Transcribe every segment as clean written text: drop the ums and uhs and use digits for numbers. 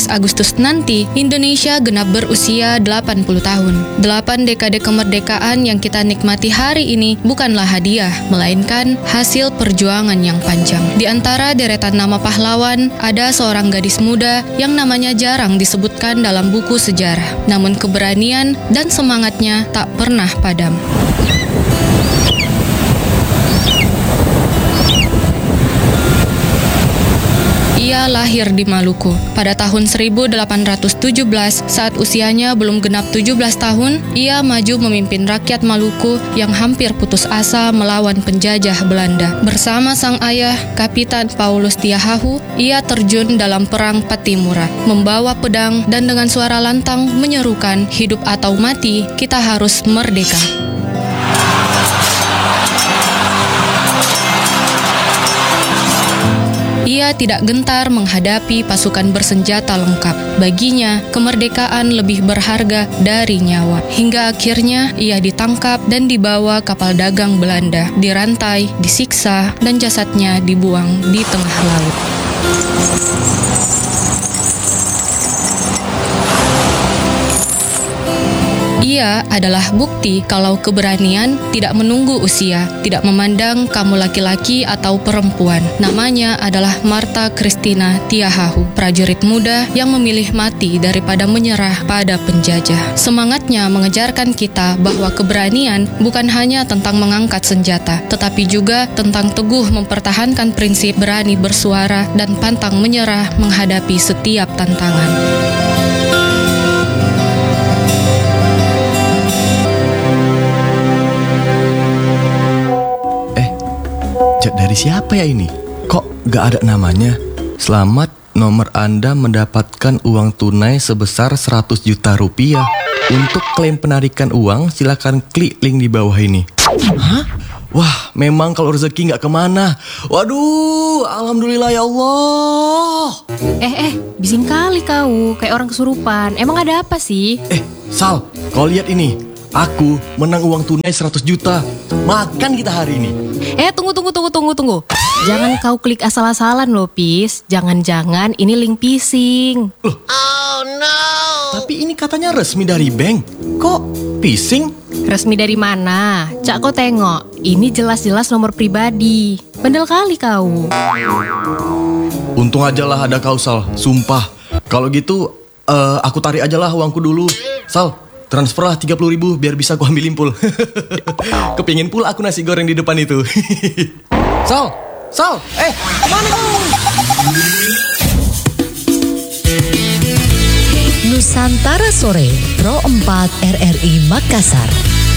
Agustus nanti, Indonesia genap berusia 80 tahun. 8 dekade kemerdekaan yang kita nikmati hari ini bukanlah hadiah, melainkan hasil perjuangan yang panjang. Di antara deretan nama pahlawan, ada seorang gadis muda yang namanya jarang disebutkan dalam buku sejarah. Namun keberanian dan semangatnya tak pernah padam. Ia lahir di Maluku pada tahun 1817. Saat usianya belum genap 17 tahun, ia maju memimpin rakyat Maluku yang hampir putus asa melawan penjajah Belanda. Bersama sang ayah, Kapitan Paulus Tiahahu, ia terjun dalam perang Patimura, membawa pedang dan dengan suara lantang menyerukan, hidup atau mati, kita harus merdeka. Ia tidak gentar menghadapi pasukan bersenjata lengkap. Baginya, kemerdekaan lebih berharga dari nyawa. Hingga akhirnya ia ditangkap dan dibawa kapal dagang Belanda, dirantai, disiksa, dan jasadnya dibuang di tengah laut. Ia adalah bukti kalau keberanian tidak menunggu usia, tidak memandang kamu laki-laki atau perempuan. Namanya adalah Martha Christina Tiahahu, prajurit muda yang memilih mati daripada menyerah pada penjajah. Semangatnya mengejarkan kita bahwa keberanian bukan hanya tentang mengangkat senjata, tetapi juga tentang teguh mempertahankan prinsip berani bersuara dan pantang menyerah menghadapi setiap tantangan. Dari siapa ya ini? Kok gak ada namanya? Selamat, nomor Anda mendapatkan uang tunai sebesar 100 juta rupiah. Untuk klaim penarikan uang, silakan klik link di bawah ini. Hah? Wah, memang kalau rezeki gak kemana. Waduh, alhamdulillah ya Allah. Bising kali kau, kayak orang kesurupan. Emang ada apa sih? Sal, kau lihat ini. Aku menang uang tunai 100 juta. Makan kita hari ini. Tunggu. Jangan kau klik asal-asalan loh, Pis. Jangan-jangan ini link phishing. Oh no. Tapi ini katanya resmi dari bank. Kok phishing? Resmi dari mana? Cak, kau tengok. Ini jelas-jelas nomor pribadi. Bandel kali kau. Untung aja lah ada kau, Sal. Sumpah. Kalau gitu, aku tarik aja lah uangku dulu. Sal, transferlah 30.000 biar bisa aku ambilin pul. Kepingin pul aku nasi goreng di depan itu. Sal, kemana kau? Nusantara Sore, Pro 4 RRI Makassar.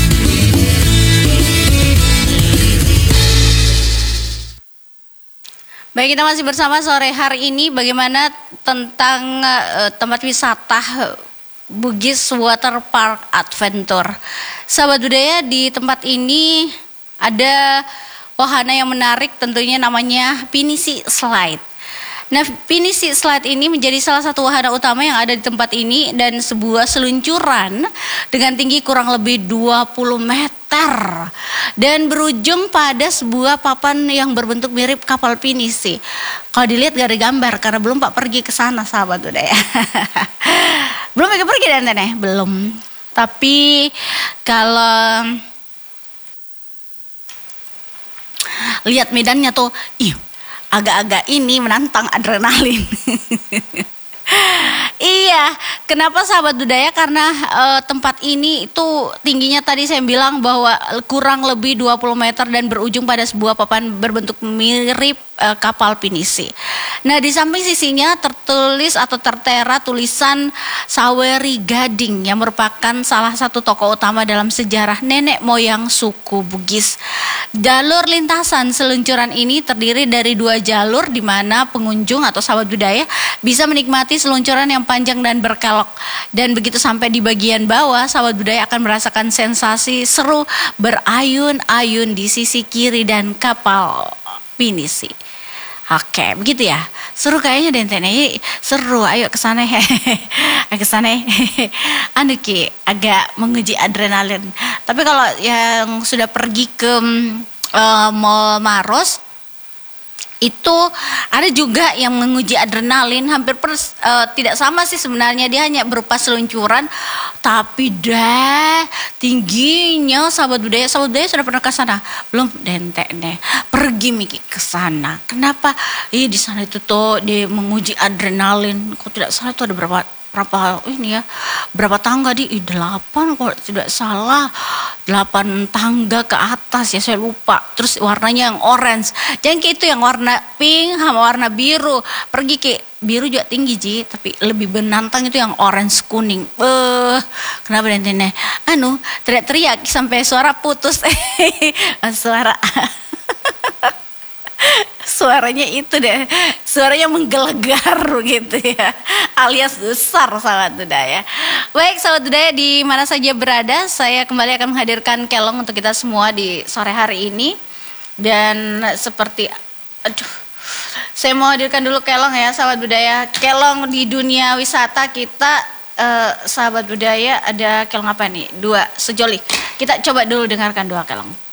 Baik, kita masih bersama sore hari ini. Bagaimana tentang tempat wisata Bugis Water Park Adventure. Sahabat budaya, di tempat ini ada wahana yang menarik, tentunya namanya Pinisi Slide. Nah, Pinisi Slide ini menjadi salah satu wahana utama yang ada di tempat ini dan sebuah seluncuran dengan tinggi kurang lebih 20 meter dan berujung pada sebuah papan yang berbentuk mirip kapal pinisi. Kalau dilihat gak ada gambar karena belum Pak pergi ke sana, sahabat budaya. Belum pergi dan nenek, belum. Tapi kalau lihat medannya tuh, agak-agak ini menantang adrenalin. Iya, kenapa sahabat budaya? Karena tempat ini itu tingginya tadi saya bilang bahwa kurang lebih 20 meter dan berujung pada sebuah papan berbentuk mirip kapal pinisi. Nah, di samping sisinya tertulis atau tertera tulisan Saweri Gading yang merupakan salah satu tokoh utama dalam sejarah nenek moyang suku Bugis. Jalur lintasan seluncuran ini terdiri dari 2 jalur di mana pengunjung atau sahabat budaya bisa menikmati seluncuran yang panjang dan berkelok. Dan begitu sampai di bagian bawah, sahabat budaya akan merasakan sensasi seru berayun-ayun di sisi kiri dan kapal pinisi. Oke, begitu ya. Seru kayaknya dentene. Seru, ayo ke sana. Ke sana. Anu Ki, agak menguji adrenalin. Tapi kalau yang sudah pergi ke Mall Maros, itu ada juga yang menguji adrenalin, hampir tidak sama sih sebenarnya, dia hanya berupa seluncuran, tapi tingginya sahabat budaya sudah pernah ke sana belum? Dentek deh, pergi Miki ke sana. Kenapa? Di sana itu tuh dia menguji adrenalin, kok tidak salah itu ada berapa tangga di 8 kalau tidak salah, 8 tangga ke atas ya, saya lupa. Terus warnanya yang orange, jangan kayak itu yang warna pink sama warna biru. Pergi ke biru juga tinggi Ji, tapi lebih menantang itu yang orange kuning. Kenapa dentene? Teriak-teriak sampai suara putus. Suaranya itu deh, suaranya menggelegar gitu ya, alias besar sahabat budaya. Baik sahabat budaya, di mana saja berada, saya kembali akan menghadirkan kelong untuk kita semua di sore hari ini. Dan seperti, saya mau hadirkan dulu kelong ya sahabat budaya. Kelong di dunia wisata kita, sahabat budaya, ada kelong apa nih? 2 sejoli. Kita coba dulu dengarkan 2 kelong.